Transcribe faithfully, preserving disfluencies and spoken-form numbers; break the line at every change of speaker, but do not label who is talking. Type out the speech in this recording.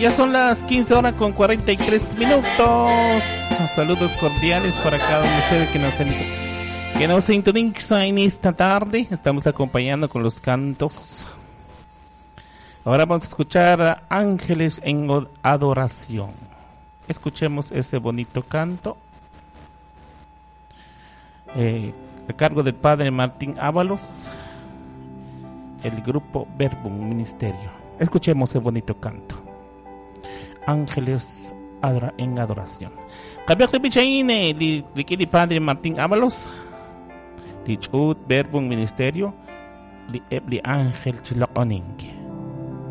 ya son las quince horas con cuarenta y tres minutos. Saludos cordiales para cada uno de ustedes que nos, que nos sintoniza en esta tarde. Estamos acompañando con los cantos. Ahora vamos a escuchar a Ángeles en Adoración. Escuchemos ese bonito canto. Eh, a cargo del padre Martín Ábalos, el grupo Verbum Ministerio. Escuchemos ese bonito canto. Ángeles adora, en Adoración. Kabyak Bichaine, li padre Martín Ábalos, li chut Verbum Ministerio, li ebli Ángel Chiloconinque.